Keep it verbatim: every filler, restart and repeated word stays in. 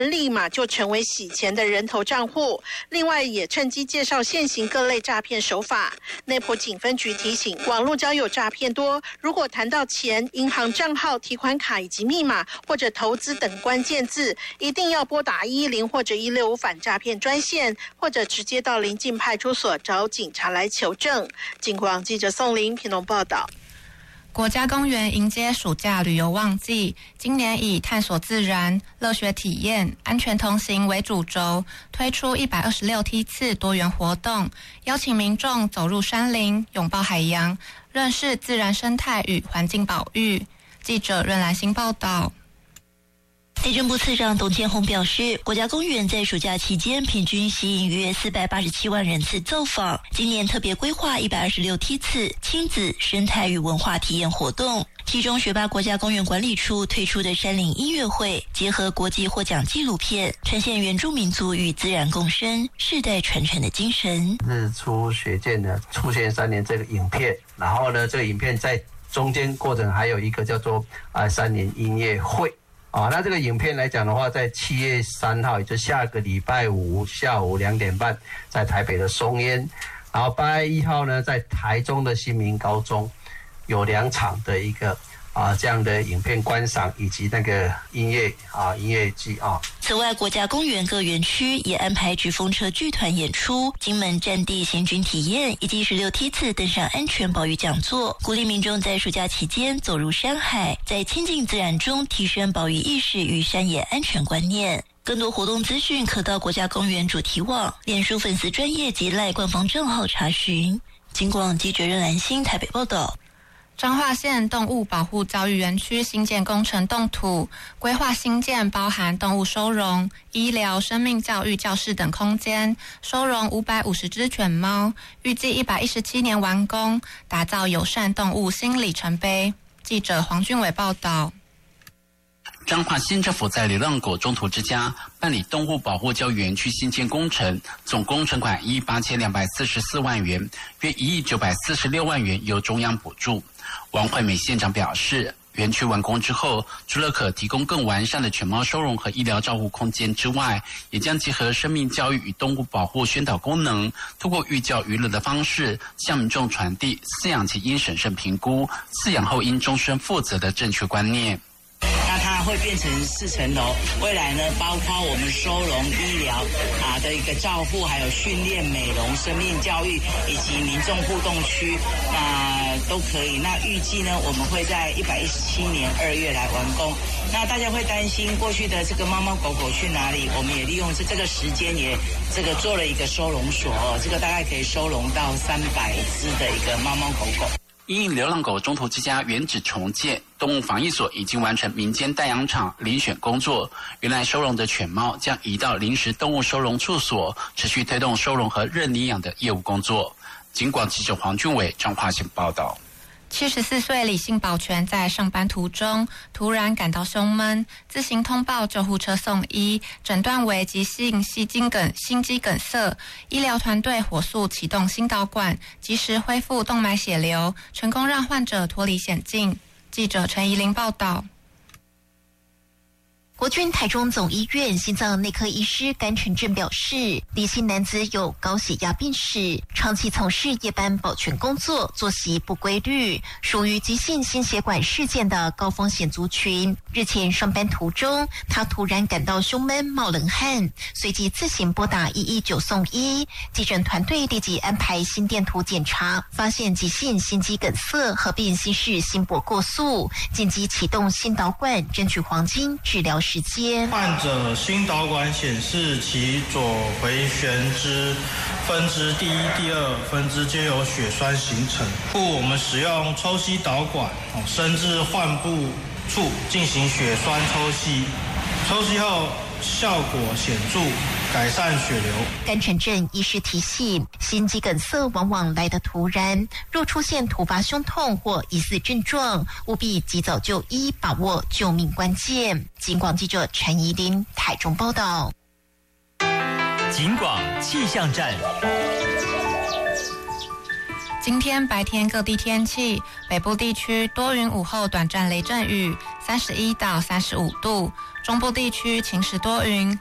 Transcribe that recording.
立马就成为洗钱的人头账户。另外也趁机介绍现行各类诈骗手法。内埔警分局提醒，网络交友诈骗多，如果谈到钱、银行账号、提款卡以及密码或者投资等关键字，一定要拨打一一零或者一六五反诈骗专线，或者直接到邻近派出所找警察来求证。警广记者宋玲屏东报道。 国家公园迎接暑假旅游旺季，今年以探索自然、乐学体验、安全同行为主轴，推出一百二十六梯次多元活动，邀请民众走入山林，拥抱海洋，认识自然生态与环境保育。记者任兰心报道。 内政部次长董建宏表示，国家公园在暑假期间平均吸引约四百八十七万人次造访，今年特别规划一百二十六梯次亲子生态与文化体验活动。其中学霸国家公园管理处推出的山林音乐会，结合国际获奖纪录片，呈现原住民族与自然共生、世代传承的精神。 日出雪见呢出现三年这个影片，然后呢这个影片在中间过程还有一个叫做啊山林音乐会。啊，那这个影片来讲的话，在七月三号，也就下个礼拜五下午两点半，在台北的松烟，然后八月一号呢，在台中的新民高中有两场的一个啊这样的影片观赏以及那个音乐啊音乐季啊。 此外，国家公园各园区也安排纸风车剧团演出、金门战地行军体验以及十六梯次登山安全保育讲座，鼓励民众在暑假期间走入山海，在亲近自然中提升保育意识与山野安全观念。更多活动资讯可到国家公园主题网、脸书粉丝专页及赖官方账号查询。警广记者任兰心台北报道。 彰化县动物保护教育园区新建工程动土，规划新建包含动物收容、医疗、生命教育教室等空间，收容五百五十只犬猫，预计一百一十七年完工，打造友善动物新里程碑。记者黄俊伟报道。 彰化县政府在流浪狗中途之家办理动物保护教育园区新建工程，总工程款一亿八千两百四十四万元，约一亿九百四十六万元由中央补助。王惠美县长表示，园区完工之后，除了可提供更完善的犬猫收容和医疗照护空间之外，也将结合生命教育与动物保护宣导功能，透过寓教于乐的方式，向民众传递饲养前应审慎评估、饲养后应终身负责的正确观念。 那它会变成四层楼，未来呢，包括我们收容、医疗啊的一个照护，还有训练、美容、生命教育以及民众互动区，那都可以。那预计呢，我们会在一百一十七年二月来完工。那大家会担心过去的这个猫猫狗狗去哪里？我们也利用这这个时间也这个做了一个收容所，这个大概可以收容到三百只的一个猫猫狗狗。 因应流浪狗中途之家原址重建，动物防疫所已经完成民间代养场遴选工作。原来收容的犬猫将移到临时动物收容处所，持续推动收容和认领养的业务工作。警广记者黄俊伟彰化县报道。 七十四岁李姓保全在上班途中突然感到胸闷，自行通报救护车送医，诊断为急性心肌梗心肌梗塞。医疗团队火速启动心导管，及时恢复动脉血流，成功让患者脱离险境。记者陈怡玲报道。 国军台中总医院心脏内科医师甘承正表示，李姓男子有高血压病史，长期从事夜班保全工作，作息不规律，属于急性心血管事件的高风险族群。日前上班途中，他突然感到胸闷、冒冷汗，随即自行拨打一一九送医。急诊团队立即安排心电图检查，发现急性心肌梗塞合并心室心搏过速，紧急启动心导管，争取黄金治疗时间。 患者心导管显示其左回旋支分支第一、第二分支皆有血栓形成，故我们使用抽吸导管伸至患部处进行血栓抽吸，抽吸后效果显著，改善血流。 甘承正医师提醒，心肌梗塞往往来得突然，若出现突发胸痛或疑似症状，务必及早就医，把握救命关键。警广记者陈怡琳台中报道。 警广气象站。 今天白天各地天气，北部地区多云，午后短暂雷阵雨， 三十一到三十五度，中部地区晴时多云，